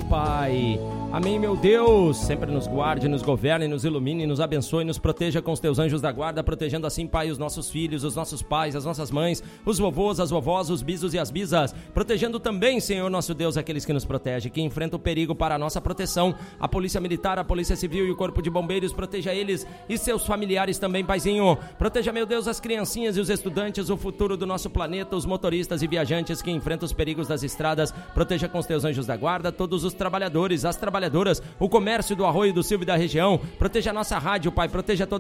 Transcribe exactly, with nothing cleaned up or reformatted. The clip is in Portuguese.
Pai. Amém, meu Deus. Sempre nos guarde, nos governe, nos ilumine, nos abençoe, nos proteja com os teus anjos da guarda, protegendo assim, Pai, os nossos filhos, os nossos pais, as nossas mães, os vovôs, as vovós, os bisos e as bisas. Protegendo também, Senhor nosso Deus, aqueles que nos protegem, que enfrentam o perigo para a nossa proteção. A Polícia Militar, a Polícia Civil e o Corpo de Bombeiros, proteja eles e seus familiares também, Paizinho. Proteja, meu Deus, as criancinhas e os estudantes, o futuro do nosso planeta, os motoristas e viajantes que enfrentam os perigos das estradas. Proteja com os teus anjos da guarda todos os trabalhadores, as trabalhadoras, o comércio do Arroio do Silva e da região. Proteja a nossa rádio, Pai, proteja toda